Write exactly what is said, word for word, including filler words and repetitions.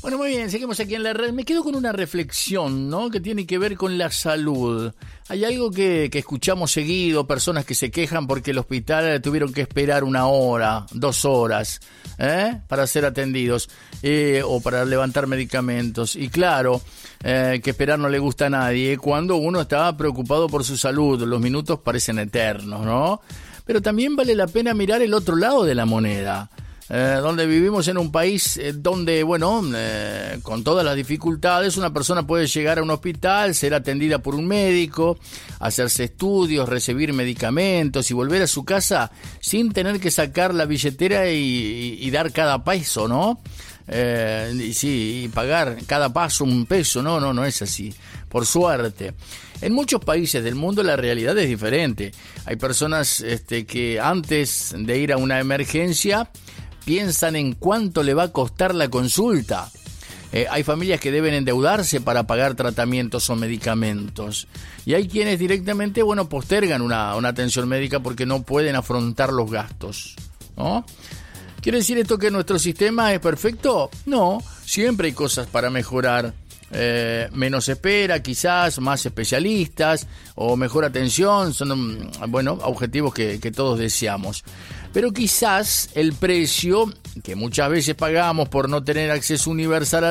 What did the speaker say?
Bueno, muy bien, seguimos aquí en la red. Me quedo con una reflexión, ¿no? Que tiene que ver con la salud. Hay algo que, que escuchamos seguido, personas que se quejan porque el hospital tuvieron que esperar una hora, dos horas, ¿eh? Para ser atendidos, eh, o para levantar medicamentos. Y claro, eh, que esperar no le gusta a nadie. Cuando uno está preocupado por su salud, los minutos parecen eternos, ¿no? Pero también vale la pena mirar el otro lado de la moneda. Eh, donde vivimos en un país eh, donde, bueno, eh, con todas las dificultades, una persona puede llegar a un hospital, ser atendida por un médico, hacerse estudios, recibir medicamentos y volver a su casa sin tener que sacar la billetera y, y, y dar cada peso, ¿no? Eh, y sí, y pagar cada paso un peso. No, no, no es así, por suerte. En muchos países del mundo la realidad es diferente. Hay personas este, que antes de ir a una emergencia piensan en cuánto le va a costar la consulta. Eh, hay familias que deben endeudarse para pagar tratamientos o medicamentos. Y hay quienes directamente, bueno, postergan una, una atención médica porque no pueden afrontar los gastos, ¿no? ¿Quiere decir esto que nuestro sistema es perfecto? No, siempre hay cosas para mejorar. Eh, menos espera, quizás, más especialistas o mejor atención, son, bueno, objetivos que, que todos deseamos. Pero quizás el precio que muchas veces pagamos por no tener acceso universal a